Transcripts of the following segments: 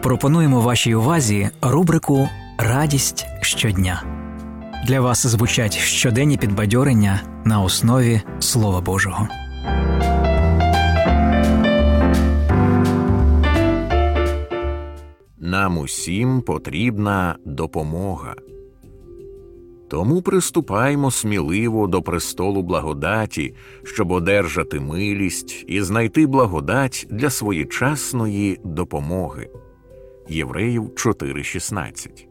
Пропонуємо вашій увазі рубрику «Радість щодня». Для вас звучать щоденні підбадьорення на основі Слова Божого. Нам усім потрібна допомога. Тому приступаймо сміливо до престолу благодаті, щоб одержати милість і знайти благодать для своєчасної допомоги. Євреїв 4:16.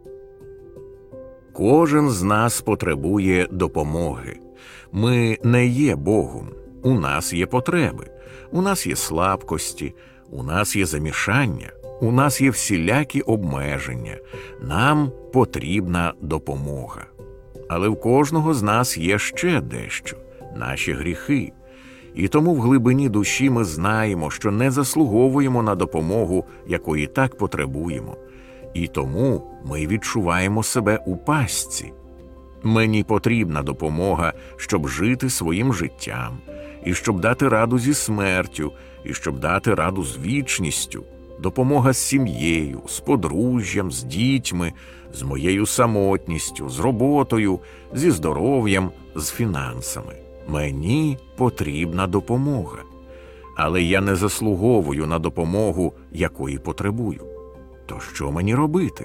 Кожен з нас потребує допомоги. Ми не є Богом. У нас є потреби, у нас є слабкості, у нас є замішання, у нас є всілякі обмеження. Нам потрібна допомога. Але в кожного з нас є ще дещо – наші гріхи. І тому в глибині душі ми знаємо, що не заслуговуємо на допомогу, якої так потребуємо. І тому ми відчуваємо себе у пастці. Мені потрібна допомога, щоб жити своїм життям, і щоб дати раду зі смертю, і щоб дати раду з вічністю. Допомога з сім'єю, з подружжям, з дітьми, з моєю самотністю, з роботою, зі здоров'ям, з фінансами. Мені потрібна допомога. Але я не заслуговую на допомогу, якої потребую. То що мені робити?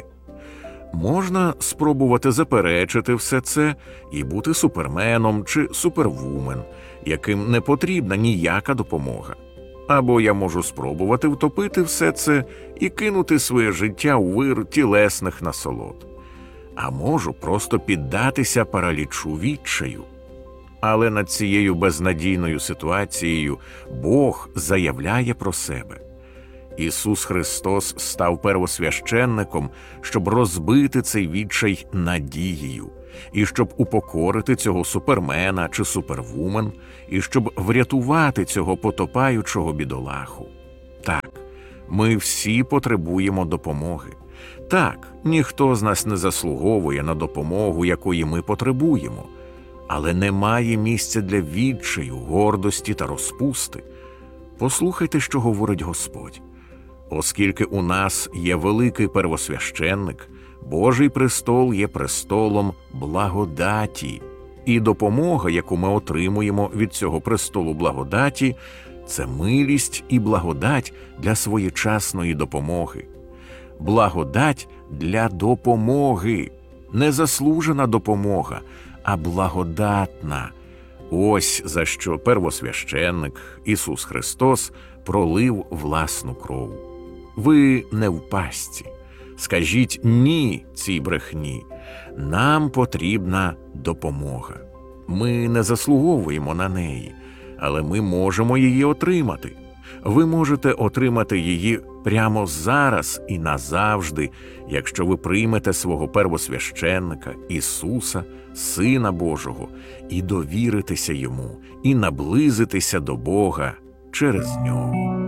Можна спробувати заперечити все це і бути суперменом чи супервумен, яким не потрібна ніяка допомога. Або я можу спробувати втопити все це і кинути своє життя у вир тілесних насолод. А можу просто піддатися паралічу відчаю. Але над цією безнадійною ситуацією Бог заявляє про себе. Ісус Христос став первосвященником, щоб розбити цей відчай надією, і щоб упокорити цього супермена чи супервумен, і щоб врятувати цього потопаючого бідолаху. Так, ми всі потребуємо допомоги. Так, ніхто з нас не заслуговує на допомогу, якої ми потребуємо. Але немає місця для відчаю, гордості та розпусти. Послухайте, що говорить Господь. Оскільки у нас є великий первосвященник, Божий престол є престолом благодаті. І допомога, яку ми отримуємо від цього престолу благодаті, це милість і благодать для своєчасної допомоги. Благодать для допомоги. Не заслужена допомога, а благодатна. Ось за що первосвященник Ісус Христос пролив власну кров. Ви не в пастці. Скажіть «ні» цій брехні. Нам потрібна допомога. Ми не заслуговуємо на неї, але ми можемо її отримати. Ви можете отримати її прямо зараз і назавжди, якщо ви приймете свого первосвященника Ісуса, Сина Божого, і довіритеся Йому, і наблизитеся до Бога через Нього.